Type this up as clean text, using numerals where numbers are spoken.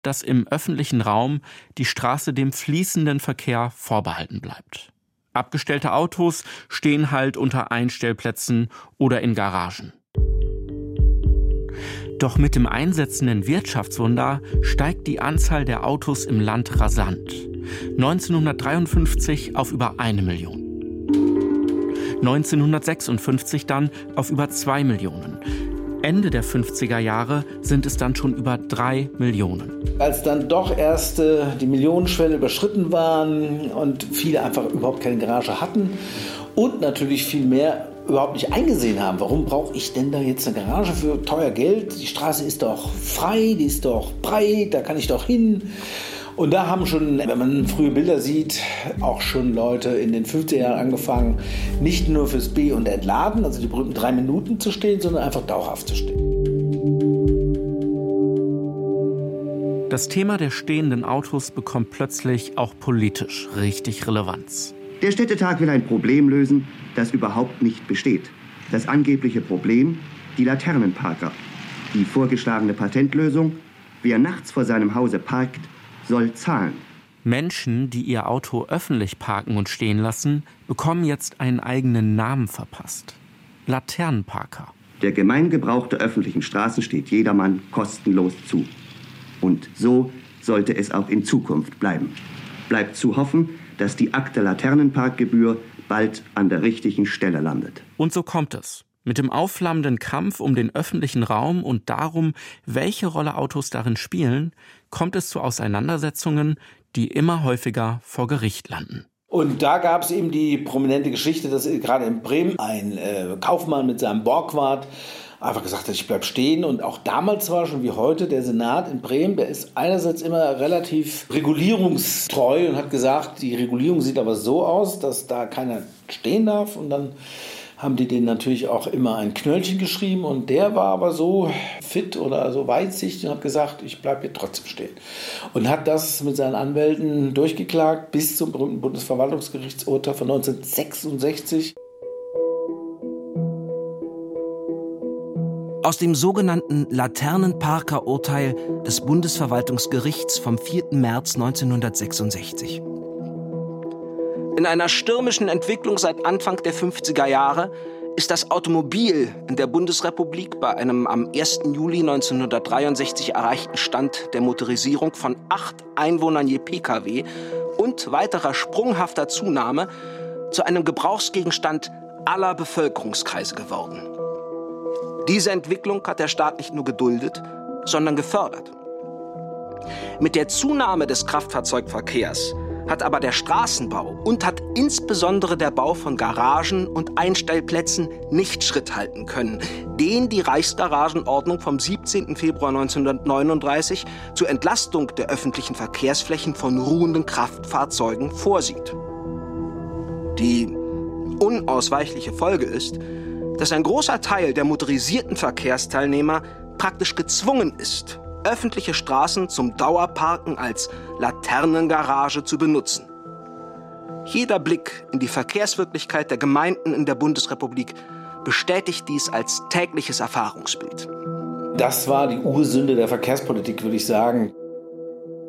dass im öffentlichen Raum die Straße dem fließenden Verkehr vorbehalten bleibt. Abgestellte Autos stehen halt unter Einstellplätzen oder in Garagen. Doch mit dem einsetzenden Wirtschaftswunder steigt die Anzahl der Autos im Land rasant. 1953 auf über 1 Million. 1956 dann auf über 2 Millionen. Ende der 50er Jahre sind es dann schon über 3 Millionen. Als dann doch erst die Millionenschwelle überschritten waren und viele einfach überhaupt keine Garage hatten und natürlich viel mehr überhaupt nicht eingesehen haben, warum brauche ich denn da jetzt eine Garage für teuer Geld? Die Straße ist doch frei, die ist doch breit, da kann ich doch hin. Und da haben schon, wenn man frühe Bilder sieht, auch schon Leute in den 50er Jahren angefangen, nicht nur fürs Be- und Entladen, also die berühmten 3 Minuten zu stehen, sondern einfach dauerhaft zu stehen. Das Thema der stehenden Autos bekommt plötzlich auch politisch richtig Relevanz. Der Städtetag will ein Problem lösen, das überhaupt nicht besteht. Das angebliche Problem, die Laternenparker. Die vorgeschlagene Patentlösung, wer nachts vor seinem Hause parkt, soll zahlen. Menschen, die ihr Auto öffentlich parken und stehen lassen, bekommen jetzt einen eigenen Namen verpasst. Laternenparker. Der Gemeingebrauch der öffentlichen Straßen steht jedermann kostenlos zu. Und so sollte es auch in Zukunft bleiben. Bleibt zu hoffen, dass die Akte Laternenparkgebühr bald an der richtigen Stelle landet. Und so kommt es. Mit dem aufflammenden Kampf um den öffentlichen Raum und darum, welche Rolle Autos darin spielen, kommt es zu Auseinandersetzungen, die immer häufiger vor Gericht landen. Und da gab es eben die prominente Geschichte, dass gerade in Bremen ein Kaufmann mit seinem Borgward einfach gesagt hat, ich bleib stehen. Und auch damals war schon wie heute der Senat in Bremen, der ist einerseits immer relativ regulierungstreu und hat gesagt, die Regulierung sieht aber so aus, dass da keiner stehen darf. Und dann haben die denen natürlich auch immer ein Knöllchen geschrieben. Und der war aber so fit oder so weitsichtig und hat gesagt, ich bleibe hier trotzdem stehen. Und hat das mit seinen Anwälten durchgeklagt bis zum berühmten Bundesverwaltungsgerichtsurteil von 1966. Aus dem sogenannten Laternenparker-Urteil des Bundesverwaltungsgerichts vom 4. März 1966. In einer stürmischen Entwicklung seit Anfang der 50er Jahre ist das Automobil in der Bundesrepublik bei einem am 1. Juli 1963 erreichten Stand der Motorisierung von 8 Einwohnern je Pkw und weiterer sprunghafter Zunahme zu einem Gebrauchsgegenstand aller Bevölkerungskreise geworden. Diese Entwicklung hat der Staat nicht nur geduldet, sondern gefördert. Mit der Zunahme des Kraftfahrzeugverkehrs hat aber der Straßenbau und hat insbesondere der Bau von Garagen und Einstellplätzen nicht Schritt halten können, den die Reichsgaragenordnung vom 17. Februar 1939 zur Entlastung der öffentlichen Verkehrsflächen von ruhenden Kraftfahrzeugen vorsieht. Die unausweichliche Folge ist, dass ein großer Teil der motorisierten Verkehrsteilnehmer praktisch gezwungen ist, öffentliche Straßen zum Dauerparken als Laternengarage zu benutzen. Jeder Blick in die Verkehrswirklichkeit der Gemeinden in der Bundesrepublik bestätigt dies als tägliches Erfahrungsbild. Das war die Ursünde der Verkehrspolitik, würde ich sagen.